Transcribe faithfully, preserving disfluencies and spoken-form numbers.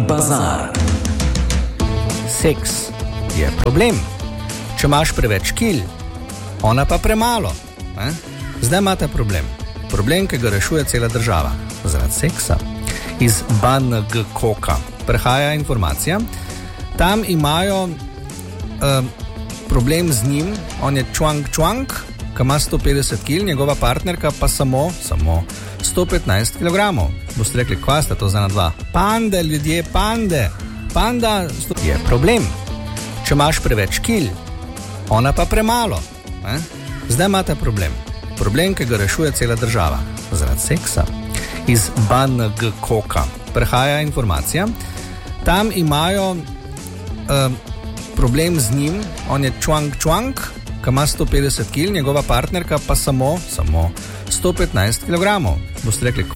bazar. Seks je problem. Če imaš preveč kil, ona pa premalo. Ne? Zdaj imate problem. Problem, ki ga rešuje cela država. Zaradi seksa. Iz B N G Koka prehaja informacija. Tam imajo uh, problem z njim. On je čuang čuang, ki ima sto petdeset kil, njegova partnerka pa samo, samo sto petnajst kilogramov. Boste rekli, kva sta to za na dva? Pande, ljudje, pande. Panda je problem. Če imaš preveč kil, ona pa premalo. Ne? Zdaj imate problem. Problem, ki ga rešuje cela država. Zaradi seksa. Iz B N G Koka prehaja informacija. Tam imajo uh, problem z njim. On je čuang čuang, ki ima sto petdeset kil, njegova partnerka pa samo, samo sto petnajst kilogramov. Boste rekli,